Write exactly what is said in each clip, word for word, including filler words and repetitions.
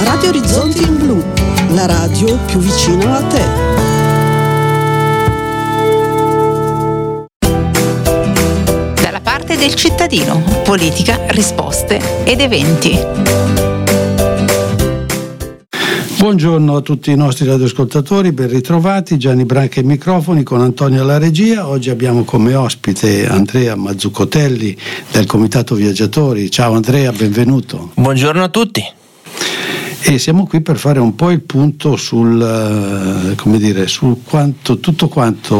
Radio Orizzonti in Blu, la radio più vicina a te. Dalla parte del cittadino, politica, risposte ed eventi. Buongiorno a tutti i nostri radioascoltatori, ben ritrovati. Gianni Branca ai microfoni con Antonio alla regia. Oggi abbiamo come ospite Andrea Mazzuccotelli del Comitato Viaggiatori. Ciao Andrea, benvenuto. Buongiorno a tutti. E siamo qui per fare un po' il punto sul, come dire, su quanto, tutto quanto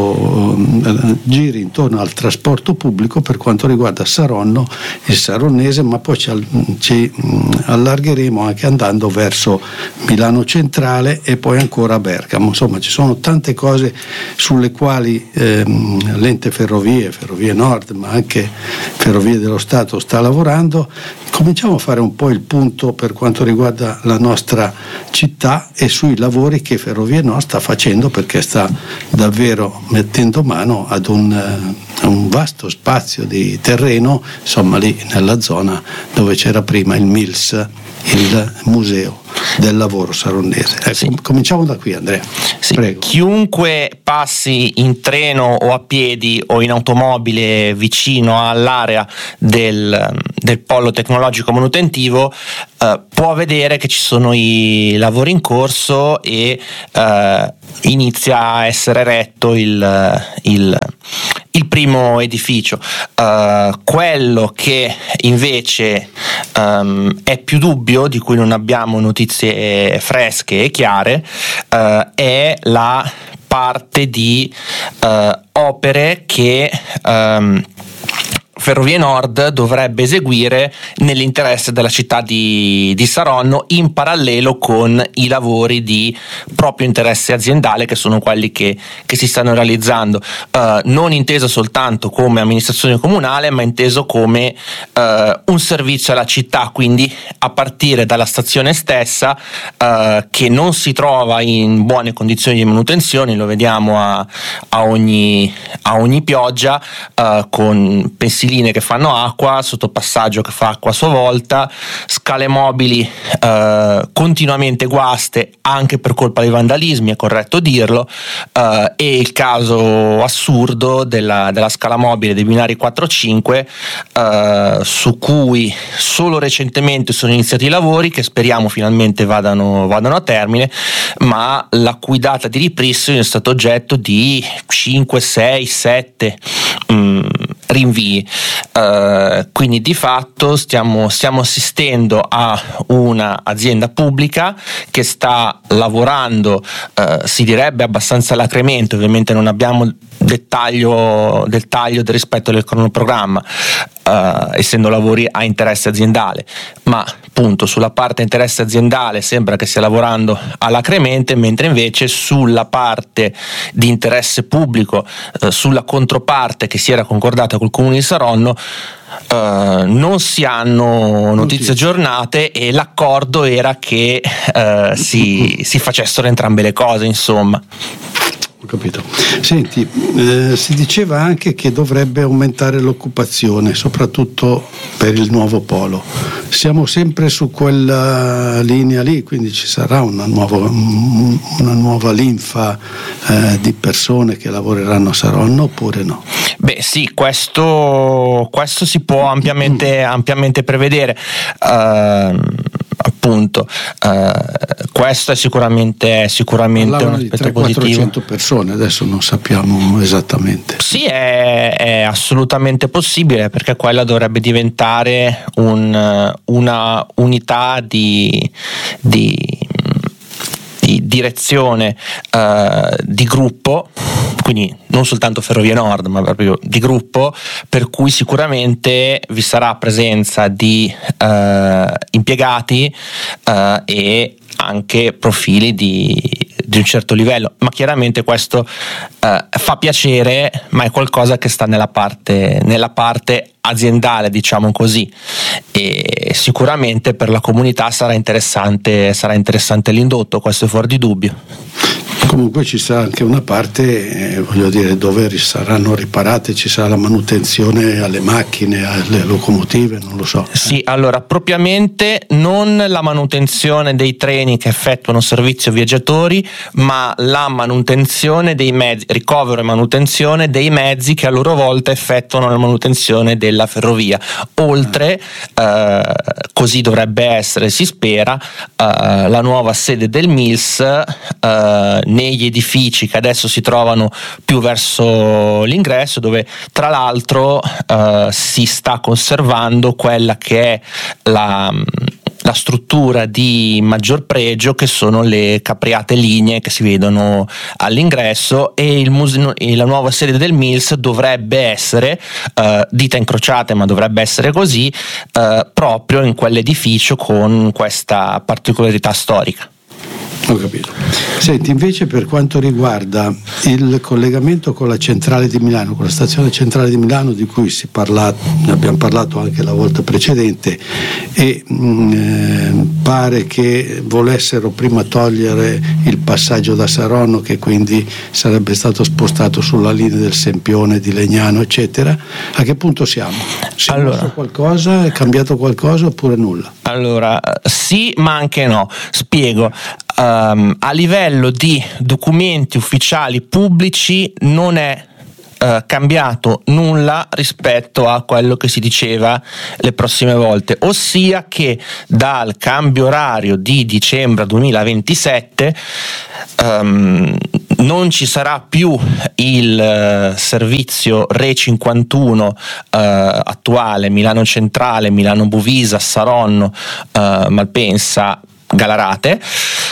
uh, giri intorno al trasporto pubblico per quanto riguarda Saronno, il saronnese, ma poi ci, ci um, allargheremo anche andando verso Milano Centrale e poi ancora Bergamo. Insomma, ci sono tante cose sulle quali ehm, l'ente Ferrovie, Ferrovie Nord, ma anche Ferrovie dello Stato sta lavorando. Cominciamo a fare un po' il punto per quanto riguarda la nostra città e sui lavori che Ferrovie Nord sta facendo, perché sta davvero mettendo mano ad un, uh, un vasto spazio di terreno, insomma lì nella zona dove c'era prima il M I L S, il museo del lavoro saronnese. Ecco, sì. Cominciamo da qui, Andrea. Sì. Prego. Chiunque passi in treno o a piedi o in automobile vicino all'area del, del polo tecnologico manutentivo eh, può vedere che ci sono i lavori in corso e eh, inizia a essere eretto il, il, il primo edificio. Uh, quello che invece um, è più dubbio, di cui non abbiamo notizie fresche e chiare, uh, è la parte di uh, opere che um, Ferrovie Nord dovrebbe eseguire nell'interesse della città di, di Saronno, in parallelo con i lavori di proprio interesse aziendale, che sono quelli che, che si stanno realizzando, uh, non inteso soltanto come amministrazione comunale, ma inteso come uh, un servizio alla città, quindi a partire dalla stazione stessa, uh, che non si trova in buone condizioni di manutenzione, lo vediamo a, a, ogni, a ogni pioggia, uh, con pensiline che fanno acqua, sottopassaggio che fa acqua a sua volta, scale mobili eh, continuamente guaste anche per colpa dei vandalismi, è corretto dirlo, eh, e il caso assurdo della, della scala mobile dei binari quattro cinque, eh, su cui solo recentemente sono iniziati i lavori che speriamo finalmente vadano, vadano a termine, ma la cui data di ripristino è stato oggetto di cinque, sei, sette mh, rinvii. Uh, quindi di fatto stiamo, stiamo assistendo a una azienda pubblica che sta lavorando, uh, si direbbe abbastanza alacremente, ovviamente non abbiamo dettaglio del taglio del rispetto del cronoprogramma, uh, essendo lavori a interesse aziendale, ma appunto sulla parte interesse aziendale sembra che stia lavorando alacremente, mentre invece sulla parte di interesse pubblico, uh, sulla controparte che si era concordata col Comune di Saronno, Uh, non si hanno notizie aggiornate, e l'accordo era che uh, si, si facessero entrambe le cose, insomma. Ho capito. Senti, eh, si diceva anche che dovrebbe aumentare l'occupazione, soprattutto per il nuovo polo. Siamo sempre su quella linea lì, quindi ci sarà una nuova, una nuova linfa eh, di persone che lavoreranno a Saronno, oppure no? Beh sì, questo, questo si può ampiamente, ampiamente prevedere. Uh, appunto uh, questo è sicuramente, sicuramente un aspetto positivo. quattrocento persone, adesso non sappiamo esattamente. Sì, è, è assolutamente possibile, perché quella dovrebbe diventare un, una unità di, di, di direzione uh, di gruppo, quindi non soltanto Ferrovie Nord, ma proprio di gruppo, per cui sicuramente vi sarà presenza di uh, impiegati uh, e anche profili di, di un certo livello, ma chiaramente questo uh, fa piacere, ma è qualcosa che sta nella parte, nella parte aziendale, diciamo così, e sicuramente per la comunità sarà interessante, sarà interessante l'indotto, questo è fuori di dubbio. Comunque ci sarà anche una parte, eh, voglio dire, dove saranno riparate, ci sarà la manutenzione alle macchine, alle locomotive, non lo so. Sì, allora propriamente non la manutenzione dei treni che effettuano servizio viaggiatori, ma la manutenzione dei mezzi, ricovero e manutenzione dei mezzi che a loro volta effettuano la manutenzione della ferrovia. Oltre, eh, così dovrebbe essere, si spera, eh, la nuova sede del M I L S eh, negli edifici che adesso si trovano più verso l'ingresso, dove tra l'altro eh, si sta conservando quella che è la la struttura di maggior pregio, che sono le capriate linee che si vedono all'ingresso, e, il museo, e la nuova sede del M I L S dovrebbe essere, eh, dita incrociate ma dovrebbe essere così, eh, proprio in quell'edificio con questa particolarità storica. Ho capito. Senti, invece per quanto riguarda il collegamento con la centrale di Milano, con la stazione centrale di Milano, di cui si parla, ne abbiamo parlato anche la volta precedente, e mh, eh, pare che volessero prima togliere il passaggio da Saronno, che quindi sarebbe stato spostato sulla linea del Sempione, di Legnano, eccetera. A che punto siamo? Si è allora, mosso qualcosa? È cambiato qualcosa oppure nulla? Allora, sì, ma anche no. Spiego. Um, a livello di documenti ufficiali pubblici non è uh, cambiato nulla rispetto a quello che si diceva le prossime volte, ossia che dal cambio orario di dicembre duemilaventisette um, non ci sarà più il uh, servizio Re cinquantuno uh, attuale, Milano Centrale, Milano Bovisa, Saronno, uh, Malpensa, Gallarate.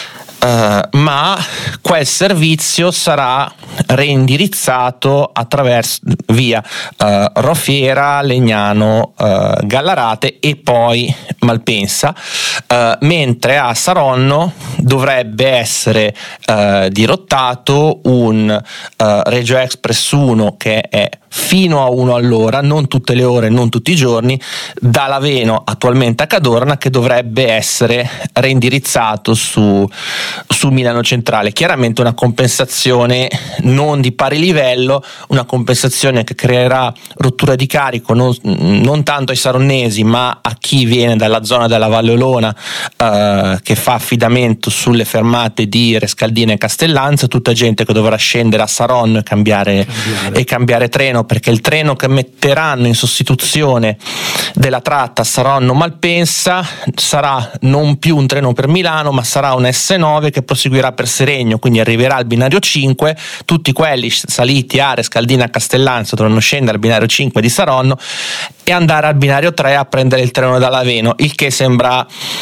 Uh, ma quel servizio sarà reindirizzato attraverso via uh, Rofiera, Legnano, uh, Gallarate e poi Malpensa, uh, mentre a Saronno dovrebbe essere uh, dirottato un uh, Regio Express uno che è fino a uno all'ora, non tutte le ore, non tutti i giorni, da Laveno attualmente a Cadorna, che dovrebbe essere reindirizzato su, su Milano Centrale. Chiaramente una compensazione non di pari livello, una compensazione che creerà rottura di carico non, non tanto ai saronnesi ma a chi viene dalla zona della Valle Olona, eh, che fa affidamento sulle fermate di Rescaldina e Castellanza, tutta gente che dovrà scendere a Saronno e cambiare, cambiare. e cambiare treno, perché il treno che metteranno in sostituzione della tratta Saronno-Malpensa sarà non più un treno per Milano, ma sarà un S nove che proseguirà per Seregno, quindi arriverà al binario cinque. Tutti quelli saliti a Rescaldina Castellanza dovranno scendere al binario cinque di Saronno e andare al binario tre a prendere il treno da Laveno, il che sembra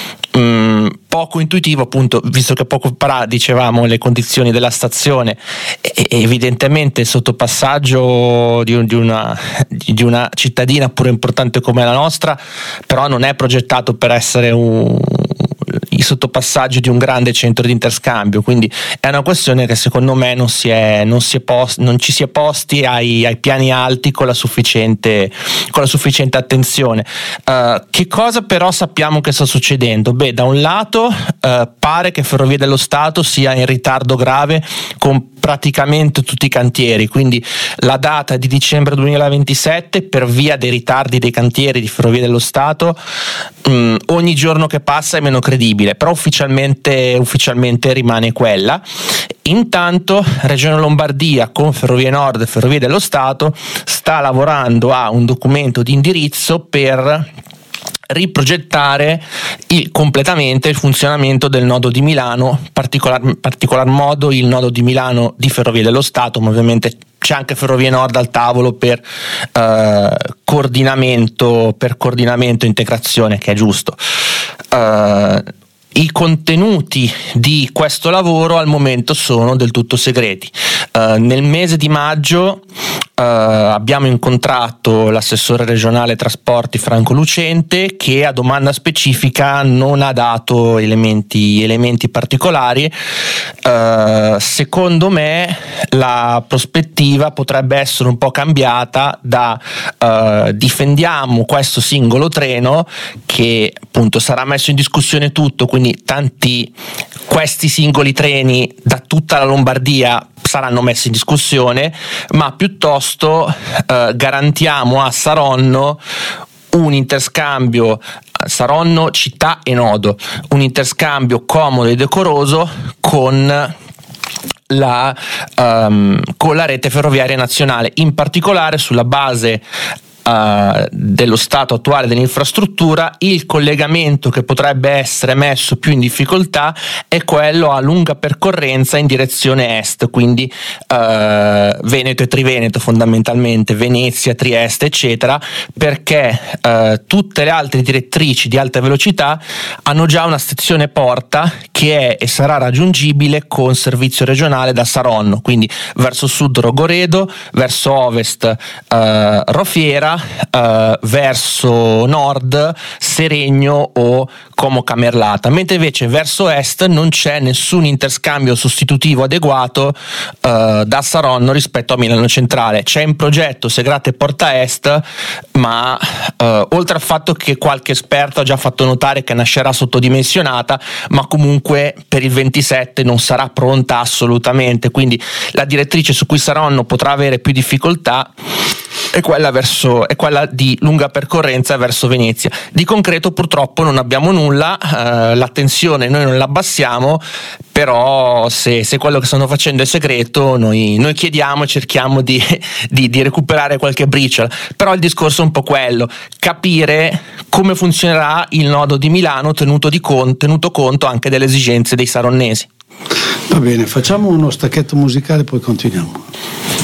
mh, poco intuitivo, appunto, visto che poco fa dicevamo le condizioni della stazione, e evidentemente il sottopassaggio di, un, di, una, di una cittadina pure importante come la nostra, però non è progettato per essere un il sottopassaggio di un grande centro di interscambio, quindi è una questione che secondo me non si è, non si è post, non ci si è posti ai, ai piani alti con la sufficiente con la sufficiente attenzione. Uh, che cosa però sappiamo che sta succedendo? Beh, da un lato uh, pare che Ferrovie dello Stato sia in ritardo grave con praticamente tutti i cantieri, quindi la data di dicembre duemilaventisette, per via dei ritardi dei cantieri di Ferrovie dello Stato, mh, ogni giorno che passa è meno credibile, però ufficialmente, ufficialmente rimane quella. Intanto Regione Lombardia con Ferrovie Nord e Ferrovie dello Stato sta lavorando a un documento di indirizzo per riprogettare il, completamente il funzionamento del nodo di Milano, particolar, particolar modo il nodo di Milano di Ferrovie dello Stato, ma ovviamente c'è anche Ferrovie Nord al tavolo per eh, coordinamento, per coordinamento e integrazione, che è giusto. Eh, I contenuti di questo lavoro al momento sono del tutto segreti. Uh, nel mese di maggio uh, abbiamo incontrato l'assessore regionale trasporti Franco Lucente, che a domanda specifica non ha dato elementi, elementi particolari. Uh, secondo me la prospettiva potrebbe essere un po' cambiata da uh, difendiamo questo singolo treno che appunto sarà messo in discussione tutto, quindi tanti questi singoli treni da tutta la Lombardia saranno messi in discussione, ma piuttosto eh, garantiamo a Saronno un interscambio Saronno città e nodo, un interscambio comodo e decoroso con la, um, con la rete ferroviaria nazionale, in particolare sulla base Uh, dello stato attuale dell'infrastruttura. Il collegamento che potrebbe essere messo più in difficoltà è quello a lunga percorrenza in direzione est, quindi uh, Veneto e Triveneto, fondamentalmente Venezia, Trieste eccetera, perché uh, tutte le altre direttrici di alta velocità hanno già una stazione porta che è e sarà raggiungibile con servizio regionale da Saronno, quindi verso sud Rogoredo, verso ovest uh, Rofiera, Uh, verso nord Seregno o Como Camerlata, mentre invece verso est non c'è nessun interscambio sostitutivo adeguato uh, da Saronno rispetto a Milano Centrale. C'è in progetto Segrate Porta Est, ma uh, oltre al fatto che qualche esperto ha già fatto notare che nascerà sottodimensionata, ma comunque per il ventisette non sarà pronta assolutamente, quindi la direttrice su cui Saronno potrà avere più difficoltà è quella, verso, è quella di lunga percorrenza verso Venezia. Di concreto purtroppo non abbiamo nulla, eh, l'attenzione noi non la abbassiamo, però se, se quello che stanno facendo è segreto noi, noi chiediamo e cerchiamo di, di, di recuperare qualche briciola. Però il discorso è un po' quello, capire come funzionerà il nodo di Milano tenuto, di con, tenuto conto anche delle esigenze dei saronnesi. Va bene, facciamo uno stacchetto musicale, poi continuiamo.